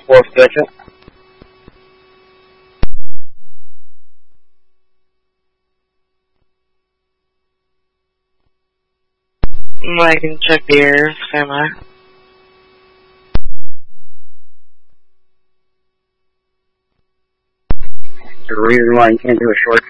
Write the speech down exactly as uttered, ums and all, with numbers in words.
fourth section. I can check the ears, am I? The reason why you can't do a short